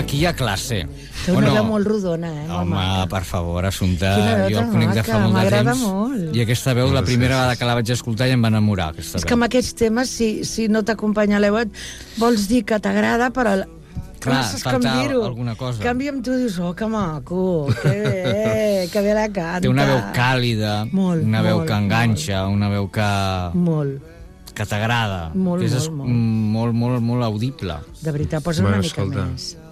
Aquí hi ha classe. Té una veu molt rodona, Home, per favor, Assumpta. Quina veu Jo el tan conec de fa maca, molt de m'agrada temps. molt. I aquesta veu, la primera vegada que la vaig escoltar, ja em va enamorar, aquesta veu. És que amb aquests temes, si no t'acompanya la veu, vols dir que t'agrada, però... Clar, falta alguna cosa. En canvi, amb tu dius, oh, que maco, que bé la canta. Té una veu càlida, una veu que enganxa, una veu que... Molt. Que t'agrada. Molt, que és molt. molt audible. De veritat, posa una mica més.